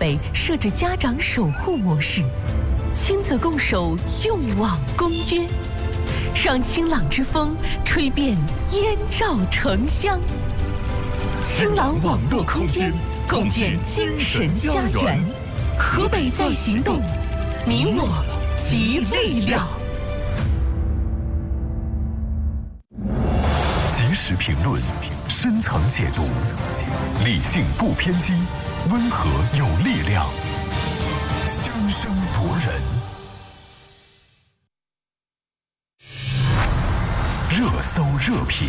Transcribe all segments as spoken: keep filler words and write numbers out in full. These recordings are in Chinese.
北设置家长守护模式，亲子共守用网公约，让清朗之风吹遍燕赵城乡。清朗网络空间，共建精神家园。河北在行动，你我集力量。 及时评论，深层解读，理性不偏激，温和有力量，声声夺人。热搜热评，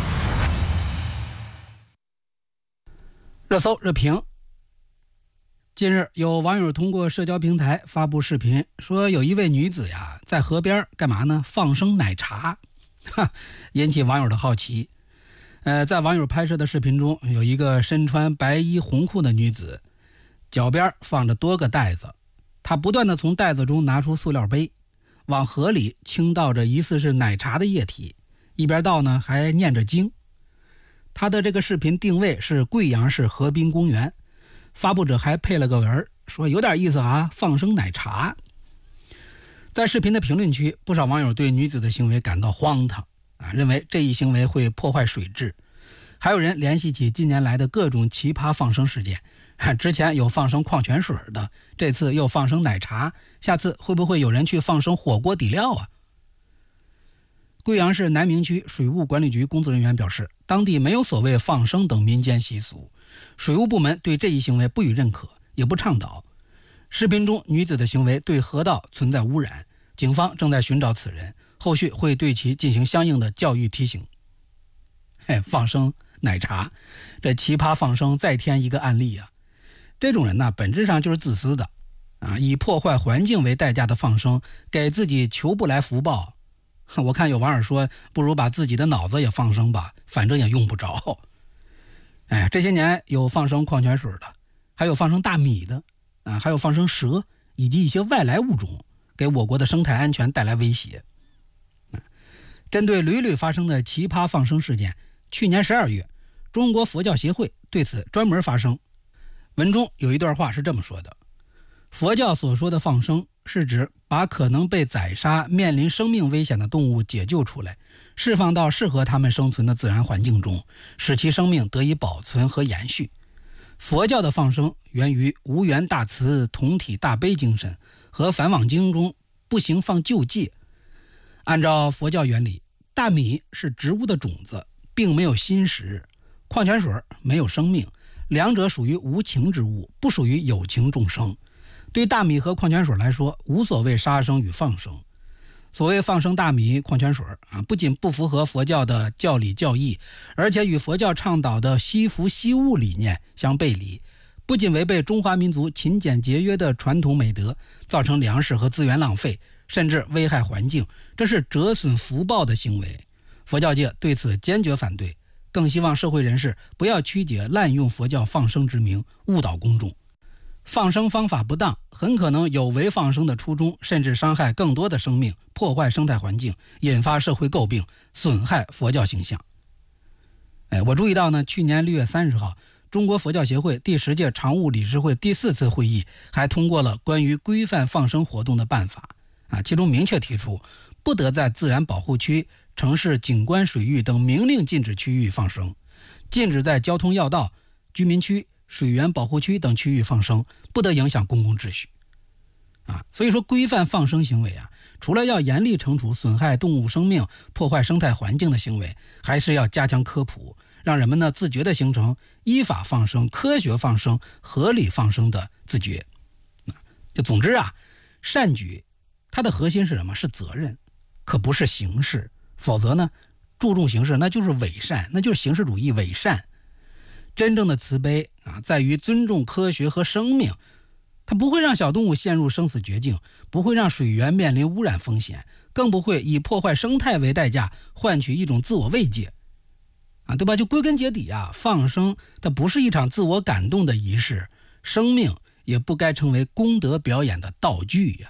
热搜热评。近日，有网友通过社交平台发布视频，说有一位女子呀，在河边干嘛呢？放生奶茶，哈，引起网友的好奇。呃，在网友拍摄的视频中，有一个身穿白衣红裤的女子，脚边放着多个袋子，她不断地从袋子中拿出塑料杯，往河里倾倒着疑似是奶茶的液体，一边倒呢还念着经。她的这个视频定位是贵阳市河滨公园，发布者还配了个文，说有点意思啊，放生奶茶。在视频的评论区，不少网友对女子的行为感到荒唐啊，认为这一行为会破坏水质。还有人联系起近年来的各种奇葩放生事件，之前有放生矿泉水的，这次又放生奶茶，下次会不会有人去放生火锅底料啊？贵阳市南明区水务管理局工作人员表示，当地没有所谓放生等民间习俗，水务部门对这一行为不予认可，也不倡导。视频中女子的行为对河道存在污染，警方正在寻找此人，后续会对其进行相应的教育提醒。嘿，放生奶茶，这奇葩放生再添一个案例啊！这种人呢，本质上就是自私的啊，以破坏环境为代价的放生，给自己求不来福报。我看有网友说，不如把自己的脑子也放生吧，反正也用不着。哎，这些年有放生矿泉水的，还有放生大米的啊，还有放生蛇以及一些外来物种，给我国的生态安全带来威胁。啊、针对屡屡发生的奇葩放生事件，去年十二月，中国佛教协会对此专门发声。文中有一段话是这么说的：佛教所说的放生，是指把可能被宰杀、面临生命危险的动物解救出来，释放到适合它们生存的自然环境中，使其生命得以保存和延续。佛教的放生源于无缘大慈、同体大悲精神和梵网经中不行放救戒。按照佛教原理，大米是植物的种子，并没有心识，矿泉水没有生命，两者属于无情之物，不属于有情众生。对大米和矿泉水来说，无所谓杀生与放生。所谓放生大米、矿泉水啊，不仅不符合佛教的教理教义，而且与佛教倡导的惜福惜物理念相背离，不仅违背中华民族勤俭节约的传统美德，造成粮食和资源浪费，甚至危害环境，这是折损福报的行为。佛教界对此坚决反对，更希望社会人士不要曲解滥用佛教放生之名，误导公众。放生方法不当，很可能有违放生的初衷，甚至伤害更多的生命，破坏生态环境，引发社会诟病，损害佛教形象。哎，我注意到呢，去年六月三十号，中国佛教协会第十届常务理事会第四次会议还通过了关于规范放生活动的办法啊，其中明确提出，不得在自然保护区、城市景观水域等明令禁止区域放生，禁止在交通要道、居民区、水源保护区等区域放生，不得影响公共秩序。啊，所以说规范放生行为啊，除了要严厉惩处损害动物生命、破坏生态环境的行为，还是要加强科普，让人们呢自觉地形成依法放生、科学放生、合理放生的自觉。啊，就总之啊，善举它的核心是什么？是责任，可不是形式。否则呢，注重形式那就是伪善，那就是形式主义伪善。真正的慈悲啊，在于尊重科学和生命，它不会让小动物陷入生死绝境，不会让水源面临污染风险，更不会以破坏生态为代价换取一种自我慰藉啊，对吧？就归根结底啊，放生它不是一场自我感动的仪式，生命也不该成为功德表演的道具呀。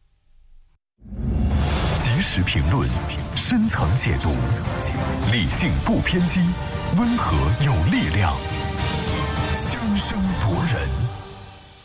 及时评论，深层解读，理性不偏激，温和有力量，声声夺人。